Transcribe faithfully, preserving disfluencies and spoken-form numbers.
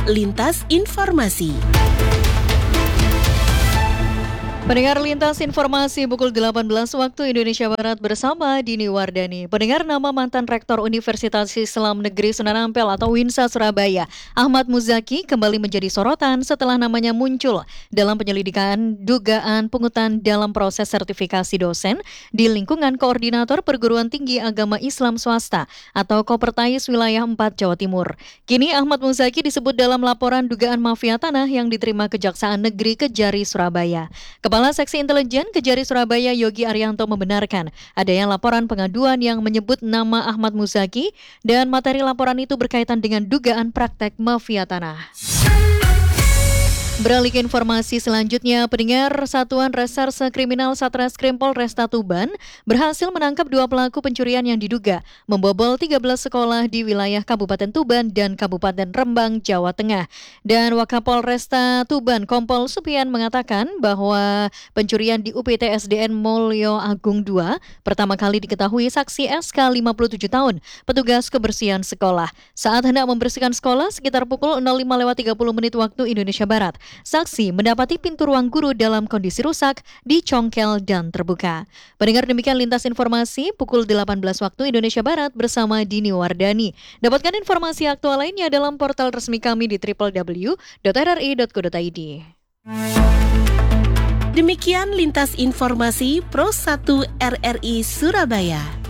Lintas Informasi. Pendengar Lintas Informasi pukul delapan belas waktu Indonesia Barat bersama Dini Wardani. Pendengar, nama mantan Rektor Universitas Islam Negeri Sunan Ampel atau UINSA Surabaya, Ahmad Muzaki, kembali menjadi sorotan setelah namanya muncul dalam penyelidikan dugaan pungutan dalam proses sertifikasi dosen di lingkungan Koordinator Perguruan Tinggi Agama Islam Swasta atau Kopertais Wilayah empat Jawa Timur. Kini Ahmad Muzaki disebut dalam laporan dugaan mafia tanah yang diterima Kejaksaan Negeri Kejari Surabaya. Kepala Seksi Intelijen Kejari Surabaya Yogi Arianto membenarkan adanya laporan pengaduan yang menyebut nama Ahmad Muzaki dan materi laporan itu berkaitan dengan dugaan praktek mafia tanah. Beralih ke informasi selanjutnya, pendengar, Satuan Reserse Kriminal Satreskrim Polresta Tuban berhasil menangkap dua pelaku pencurian yang diduga membobol tiga belas sekolah di wilayah Kabupaten Tuban dan Kabupaten Rembang, Jawa Tengah. Dan Wakapolresta Tuban Kompol Supian mengatakan bahwa pencurian di U P T S D N Mulyo Agung dua pertama kali diketahui saksi S K lima puluh tujuh tahun, petugas kebersihan sekolah. Saat hendak membersihkan sekolah sekitar pukul nol lima lewat tiga puluh menit waktu Indonesia Barat, saksi mendapati pintu ruang guru dalam kondisi rusak, dicongkel dan terbuka. Pendengar, demikian Lintas Informasi pukul delapan belas waktu Indonesia Barat bersama Dini Wardani. Dapatkan informasi aktual lainnya dalam portal resmi kami di w w w dot r r i dot co dot i d. Demikian Lintas Informasi Pro satu R R I Surabaya.